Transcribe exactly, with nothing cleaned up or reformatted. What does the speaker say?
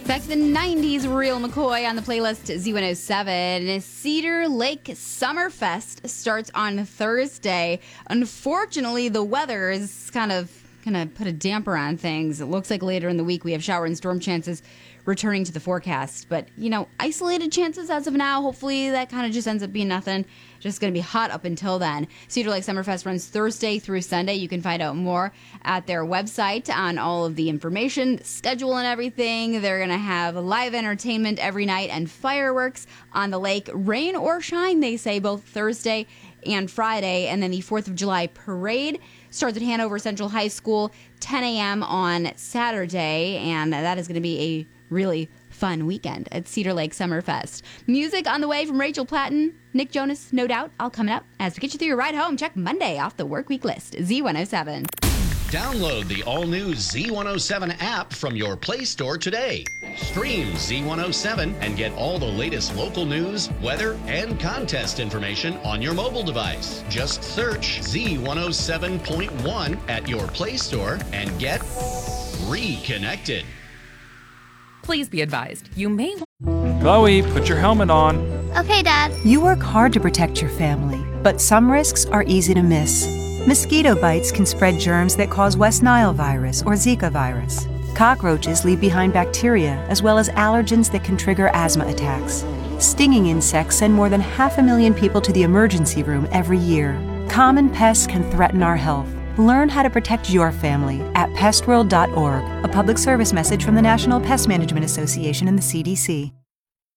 Back to the nineties, Real McCoy on the playlist Z one oh seven. Cedar Lake Summerfest starts on Thursday. Unfortunately, the weather is kind of going to put a damper on things. It looks like later in the week we have shower and storm chances returning to the forecast. But, you know, isolated chances as of now. Hopefully that kind of just ends up being nothing. Just going to be hot up until then. Cedar Lake Summerfest runs Thursday through Sunday. You can find out more at their website on all of the information, schedule and everything. They're going to have live entertainment every night and fireworks on the lake. Rain or shine, they say, both Thursday and Friday. And then the fourth of July parade starts at Hanover Central High School, ten a.m. on Saturday. And that is going to be a really fun weekend at Cedar Lake Summerfest. Music on the way from Rachel Platten, Nick Jonas, No Doubt, all coming up. As we get you through your ride home, check Monday off the work week list. Z one oh seven. Download the all-new Z one oh seven app from your Play Store today. Stream Z one oh seven and get all the latest local news, weather, and contest information on your mobile device. Just search Z one oh seven point one at your Play Store and get reconnected. Please be advised, you may... Chloe, put your helmet on. Okay, Dad. You work hard to protect your family, but some risks are easy to miss. Mosquito bites can spread germs that cause West Nile virus or Zika virus. Cockroaches leave behind bacteria as well as allergens that can trigger asthma attacks. Stinging insects send more than half a million people to the emergency room every year. Common pests can threaten our health. Learn how to protect your family at pest world dot org, a public service message from the National Pest Management Association and the C D C.